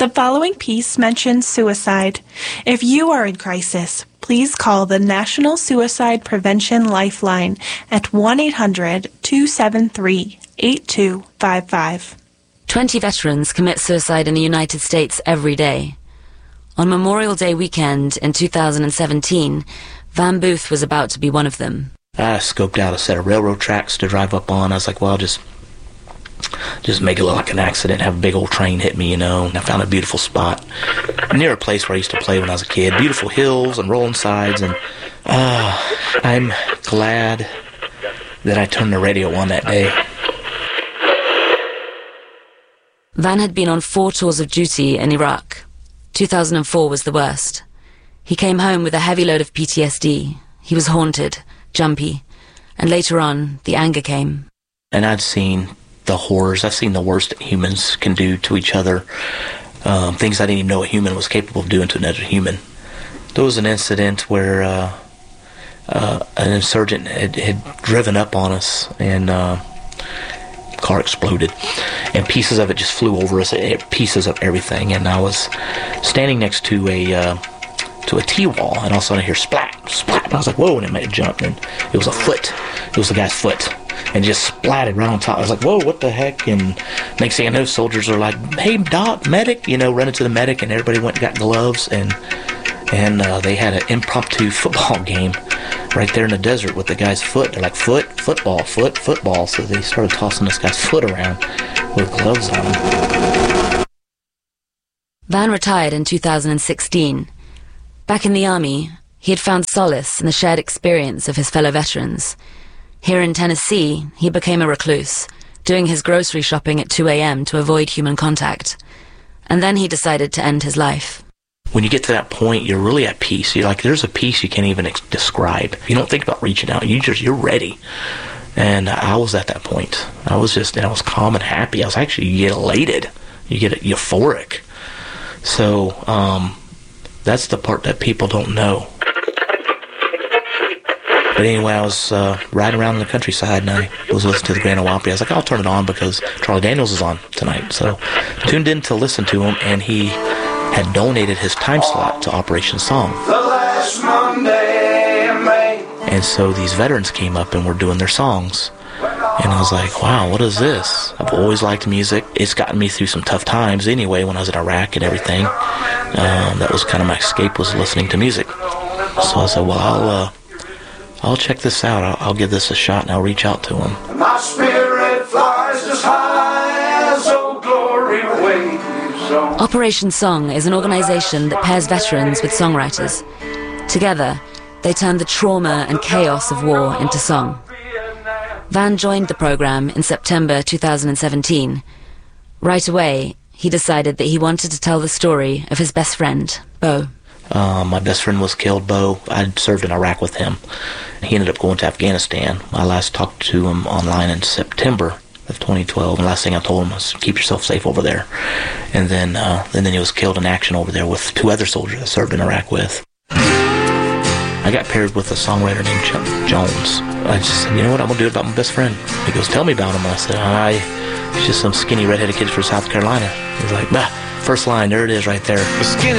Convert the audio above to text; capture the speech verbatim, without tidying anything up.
The following piece mentions suicide. If you are in crisis, please call the National Suicide Prevention Lifeline at one eight hundred two seven three eight two five five. Twenty veterans commit suicide in the United States every day. On Memorial Day weekend in two thousand seventeen, Van Booth was about to be one of them. I scoped out a set of railroad tracks to drive up on. I was like, well, I'll just, just make it look like an accident, have a big old train hit me, you know. And I found a beautiful spot near a place where I used to play when I was a kid. Beautiful hills and rolling sides. And uh, I'm glad that I turned the radio on that day. Van had been on four tours of duty in Iraq. two thousand four was the worst. He came home with a heavy load of P T S D. He was haunted, jumpy, and later on, the anger came. And I'd seen the horrors. I've seen the worst that humans can do to each other. Um, things I didn't even know a human was capable of doing to another human. There was an incident where uh, uh, an insurgent had, had driven up on us, and uh, the car exploded, and pieces of it just flew over us, pieces of everything. And I was standing next to a uh, to a T-wall, and all of a sudden I hear splat, splat. And I was like, whoa, and it made a jump, and it was a foot. It was the guy's foot. And just splatted right on top. I was like, whoa, what the heck? And next thing I know, soldiers are like, hey, doc, medic, you know, running to the medic, and everybody went and got gloves, and and uh, they had an impromptu football game right there in the desert with the guy's foot. They're like, foot, football, foot, football. So they started tossing this guy's foot around with gloves on him. Van retired in two thousand sixteen. Back in the Army, he had found solace in the shared experience of his fellow veterans. Here in Tennessee, he became a recluse, doing his grocery shopping at two a.m. to avoid human contact. And then he decided to end his life. When you get to that point, you're really at peace. You're like, there's a peace you can't even ex- describe. You don't think about reaching out. You just, you're ready. And I was at that point. I was just, I was calm and happy. I was actually, you get elated. You get euphoric. So, um, that's the part that people don't know. But anyway, I was uh, riding around in the countryside, and I was listening to the Grand Ole Opry. I was like, I'll turn it on because Charlie Daniels is on tonight. So tuned in to listen to him, and he had donated his time slot to Operation Song. The last Monday in May. And so these veterans came up and were doing their songs. And I was like, wow, what is this? I've always liked music. It's gotten me through some tough times anyway when I was in Iraq and everything. Um, that was kind of my escape, was listening to music. So I said, well, I'll... Uh, I'll check this out. I'll, I'll give this a shot, and I'll reach out to him. My spirit flies as high as old glory waves. Operation Song is an organization that pairs veterans with songwriters. Together, they turn the trauma and chaos of war into song. Van joined the program in September two thousand seventeen. Right away, he decided that he wanted to tell the story of his best friend, Bo. Uh, my best friend was killed, Bo. I'd served in Iraq with him. He ended up going to Afghanistan. I last talked to him online in September of twenty twelve, and the last thing I told him was, keep yourself safe over there. And then, uh, and then he was killed in action over there with two other soldiers I served in Iraq with. I got paired with a songwriter named Chuck Jones. I just said, you know what, I'm going to do it about my best friend. He goes, tell me about him. And I said, I, he's just some skinny redheaded kid from South Carolina. He's like, bah, first line, there it is right there.